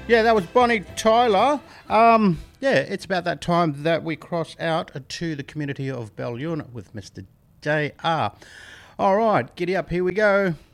Yeah, that was Bonnie Tyler. Yeah, it's about that time that we cross out to the community of Ballyun with Mr. JR. All right, giddy up, here we go.